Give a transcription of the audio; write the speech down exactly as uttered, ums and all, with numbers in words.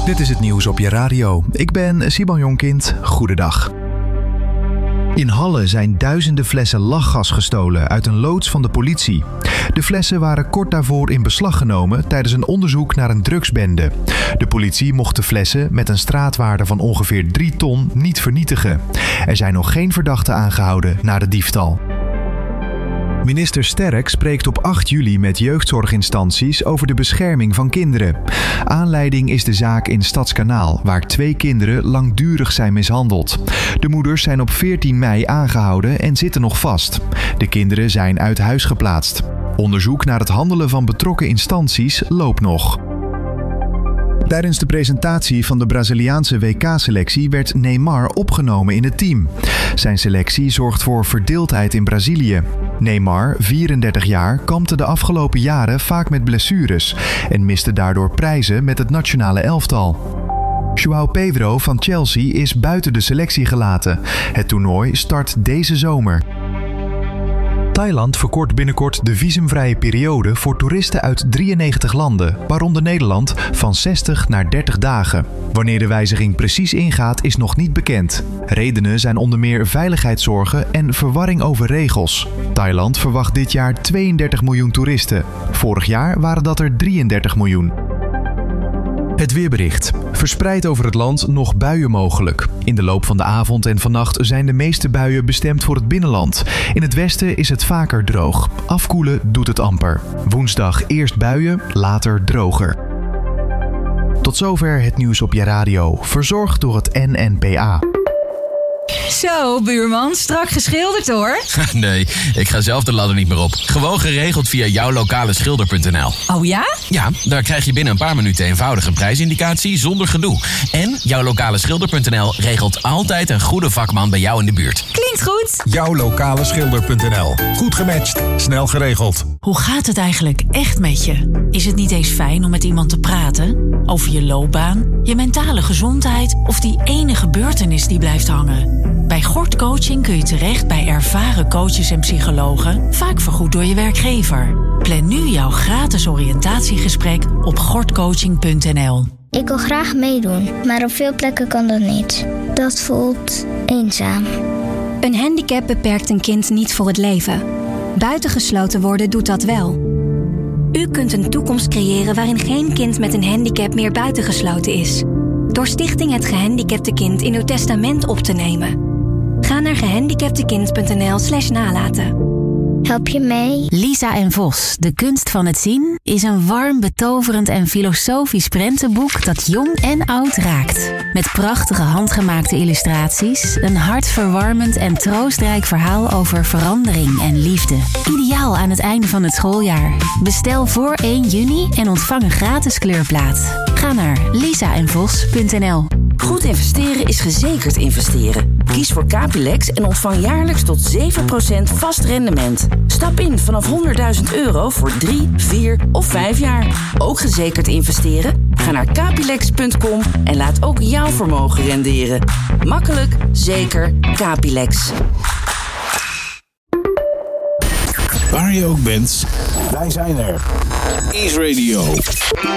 Dit is het nieuws op je radio. Ik ben Simon Jonkind. Goedendag. In Halle zijn duizenden flessen lachgas gestolen uit een loods van de politie. De flessen waren kort daarvoor in beslag genomen tijdens een onderzoek naar een drugsbende. De politie mocht de flessen met een straatwaarde van ongeveer drie ton niet vernietigen. Er zijn nog geen verdachten aangehouden na de diefstal. Minister Sterk spreekt op acht juli met jeugdzorginstanties over de bescherming van kinderen. Aanleiding is de zaak in Stadskanaal, waar twee kinderen langdurig zijn mishandeld. De moeders zijn op veertien mei aangehouden en zitten nog vast. De kinderen zijn uit huis geplaatst. Onderzoek naar het handelen van betrokken instanties loopt nog. Tijdens de presentatie van de Braziliaanse W K-selectie werd Neymar opgenomen in het team. Zijn selectie zorgt voor verdeeldheid in Brazilië. Neymar, vierendertig jaar, kampte de afgelopen jaren vaak met blessures en miste daardoor prijzen met het nationale elftal. João Pedro van Chelsea is buiten de selectie gelaten. Het toernooi start deze zomer. Thailand verkort binnenkort de visumvrije periode voor toeristen uit drieënnegentig landen, waaronder Nederland, van zestig naar dertig dagen. Wanneer de wijziging precies ingaat is nog niet bekend. Redenen zijn onder meer veiligheidszorgen en verwarring over regels. Thailand verwacht dit jaar tweeëndertig miljoen toeristen. Vorig jaar waren dat er drieëndertig miljoen. Het weerbericht. Verspreid over het land nog buien mogelijk. In de loop van de avond en vannacht zijn de meeste buien bestemd voor het binnenland. In het westen is het vaker droog. Afkoelen doet het amper. Woensdag eerst buien, later droger. Tot zover het nieuws op je radio. Verzorgd door het N N P A. Zo, buurman, strak geschilderd hoor. Nee, ik ga zelf de ladder niet meer op. Gewoon geregeld via jouw lokale schilder punt n l. Oh ja? Ja, daar krijg je binnen een paar minuten eenvoudige prijsindicatie zonder gedoe. En jouw lokale schilder punt n l regelt altijd een goede vakman bij jou in de buurt. Klinkt goed. jouw lokale schilder punt n l. Goed gematcht, snel geregeld. Hoe gaat het eigenlijk echt met je? Is het niet eens fijn om met iemand te praten? Over je loopbaan, je mentale gezondheid of die ene gebeurtenis die blijft hangen? Bij Gort Coaching kun je terecht bij ervaren coaches en psychologen, vaak vergoed door je werkgever. Plan nu jouw gratis oriëntatiegesprek op gort coaching punt n l. Ik wil graag meedoen, maar op veel plekken kan dat niet. Dat voelt eenzaam. Een handicap beperkt een kind niet voor het leven. Buitengesloten worden doet dat wel. U kunt een toekomst creëren waarin geen kind met een handicap meer buitengesloten is. Door Stichting Het Gehandicapte Kind in uw testament op te nemen. Ga naar gehandicaptekind punt n l slash nalaten. Help je mee? Lisa en Vos, de kunst van het zien, is een warm, betoverend en filosofisch prentenboek dat jong en oud raakt. Met prachtige handgemaakte illustraties, een hartverwarmend en troostrijk verhaal over verandering en liefde. Ideaal aan het einde van het schooljaar. Bestel voor één juni en ontvang een gratis kleurplaat. Ga naar lisa en vos punt n l. Goed investeren is gezekerd investeren. Kies voor Capilex en ontvang jaarlijks tot zeven procent vast rendement. Stap in vanaf honderdduizend euro voor drie, vier of vijf jaar. Ook gezekerd investeren? Ga naar capilex punt com en laat ook jouw vermogen renderen. Makkelijk, zeker, Capilex. Waar je ook bent, wij zijn er. Is Radio.